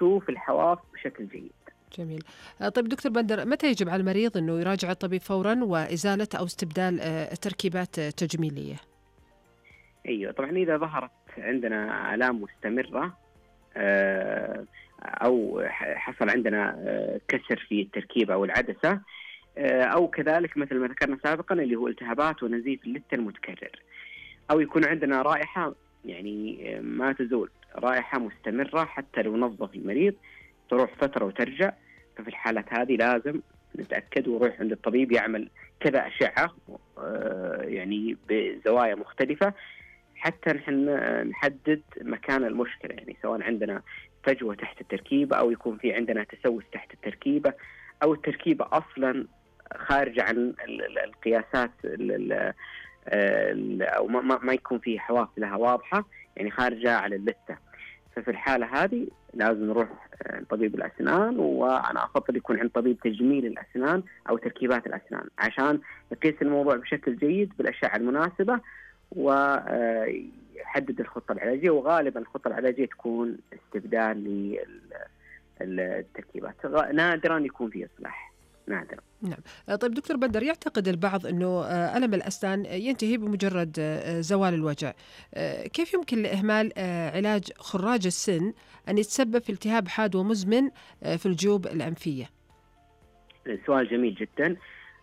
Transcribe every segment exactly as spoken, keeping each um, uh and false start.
يشوف الحواف بشكل جيد. جميل. طيب دكتور بندر، متى يجب على المريض أنه يراجع الطبيب فورا وإزالة أو استبدال تركيبات تجميلية؟ أيوة طبعا إذا ظهرت عندنا آلام مستمرة أو حصل عندنا كسر في التركيبة أو العدسة، أو كذلك مثل ما ذكرنا سابقا اللي هو التهابات ونزيف اللثة المتكرر، أو يكون عندنا رائحة يعني ما تزول، رائحة مستمرة حتى لو نظف المريض تروح فترة وترجع، ففي الحالات هذه لازم نتأكد ونروح عند الطبيب يعمل كذا أشعة يعني بزوايا مختلفة حتى نحن نحدد مكان المشكلة، يعني سواء عندنا فجوة تحت التركيبة أو يكون في عندنا تسوس تحت التركيبة أو التركيبة أصلا خارجة عن القياسات أو ما يكون في حواف لها واضحة، يعني خارجة على اللثة. ففي الحالة هذه لازم نروح طبيب الأسنان، وأنا أفضل يكون عند طبيب تجميل الأسنان أو تركيبات الأسنان عشان يقيس الموضوع بشكل جيد بالأشعة المناسبة ويحدد الخطة العلاجية، وغالبا الخطة العلاجية تكون استبدال للتركيبات، نادرا يكون فيه إصلاح، نادرا. نعم. طيب دكتور بندر، يعتقد البعض أنه ألم الأسنان ينتهي بمجرد زوال الوجع، كيف يمكن لإهمال علاج خراج السن أن يتسبب في التهاب حاد ومزمن في الجيوب الأنفية؟ سؤال جميل جدا،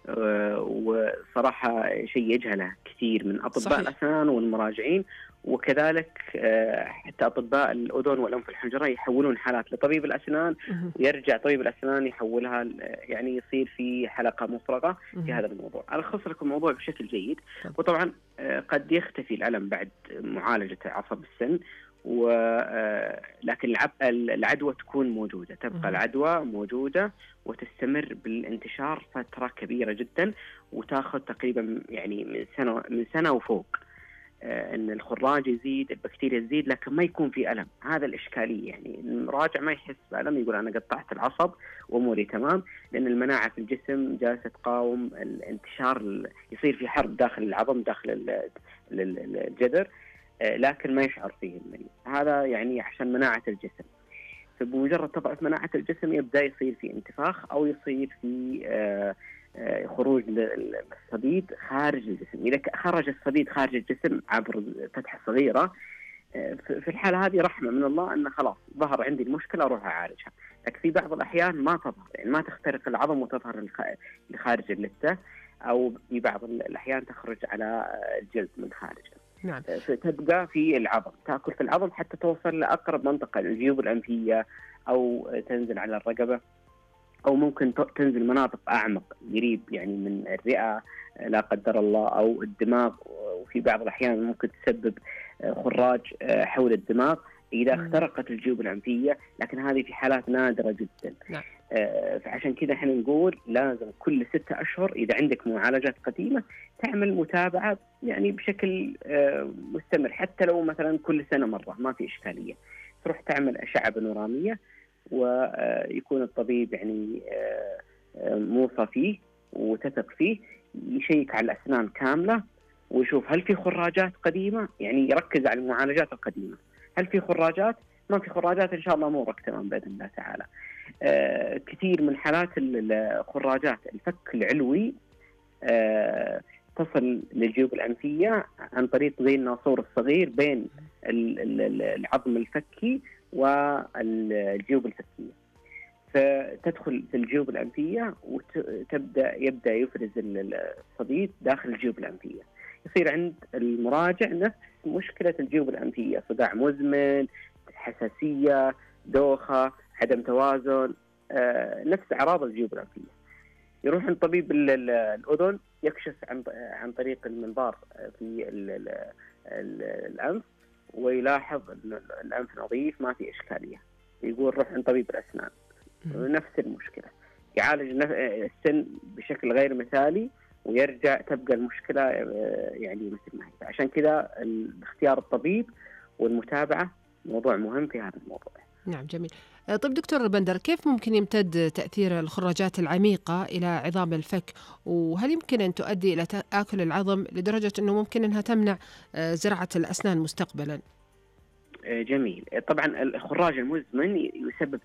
وصراحة شيء يجهله كثير من أطباء صحيح. الأسنان والمراجعين، وكذلك حتى أطباء الأذن والأنف والحنجرة يحولون حالات لطبيب الأسنان ويرجع طبيب الأسنان يحولها، يعني يصير في حلقة مفرغة في هذا الموضوع. ألخص لكم الموضوع بشكل جيد، وطبعا قد يختفي الألم بعد معالجة عصب السن، ولكن العدوى تكون موجودة، تبقى العدوى موجودة وتستمر بالانتشار فترة كبيرة جدا، وتأخذ تقريبا يعني من سنة من سنة وفوق ان الخراج يزيد، البكتيريا تزيد، لكن ما يكون في ألم. هذا الإشكالية، يعني المراجع ما يحس بألم يقول أنا قطعت العصب وأموري تمام، لأن المناعة في الجسم جالسة تقاوم الانتشار، يصير في حرب داخل العظم داخل الجذر، لكن ما يشعر فيه المريض. هذا يعني عشان مناعة الجسم، فبمجرد تضعف مناعة الجسم يبدأ يصير في انتفاخ أو يصير في آه خروج الصديد خارج الجسم. إذا خرج الصديد خارج الجسم عبر فتحة صغيرة، في الحالة هذه رحمة من الله أن خلاص ظهر عندي المشكلة أروح أعالجها. لكن في بعض الأحيان ما تظهر، يعني ما تخترق العظم وتظهر لخارج اللثة، أو في بعض الأحيان تخرج على الجلد من خارجه. نعم. تبقى في العظم، تأكل في العظم حتى توصل لأقرب منطقة الجيوب الأنفية، أو تنزل على الرقبة، أو ممكن تنزل مناطق أعمق قريب يعني من الرئة لا قدر الله، أو الدماغ، وفي بعض الأحيان ممكن تسبب خراج حول الدماغ إذا اخترقت الجيوب الأنفية، لكن هذه في حالات نادرة جدا. نعم. فعشان كذا احنا نقول لازم كل ستة أشهر إذا عندك معالجات قديمة تعمل متابعة يعني بشكل مستمر، حتى لو مثلا كل سنة مرة ما في إشكالية، تروح تعمل أشعة بانورامية ويكون الطبيب يعني موصى فيه وتثق فيه، يشيك على الأسنان كاملة ويشوف هل في خراجات قديمة، يعني يركز على المعالجات القديمة، هل في خراجات؟ ما في خراجات إن شاء الله أمورك تمام بإذن الله تعالى. آه كثير من حالات الخراجات الفك العلوي آه تصل للجيوب الأنفية عن طريق زي الناصور الصغير بين العظم الفكي والجيوب الفكية، فتدخل في الجيوب الأنفية وتبدأ يبدأ يفرز الصديد داخل الجيوب الأنفية، يصير عند المراجع نفس مشكلة الجيوب الأنفية، صداع مزمن، حساسية، دوخة، عدم توازن، آه، نفس أعراض الجيوب الأنفية. يروح عند طبيب الأذن يكشف عن عن طريق المنظار في ال ال ال الأنف ويلاحظ أن الأنف نظيف ما في إشكالية، يقول روح عند طبيب الأسنان نفس المشكلة، يعالج السن بشكل غير مثالي ويرجع تبقى المشكلة يعني مثل ما هي. عشان كذا اختيار الطبيب والمتابعة موضوع مهم في هذا الموضوع. نعم جميل. طيب دكتور بندر، كيف ممكن يمتد تأثير الخراجات العميقة إلى عظام الفك، وهل يمكن أن تؤدي إلى تآكل العظم لدرجة أنه ممكن أنها تمنع زراعة الأسنان مستقبلا؟ جميل. طبعا الخراج المزمن يسبب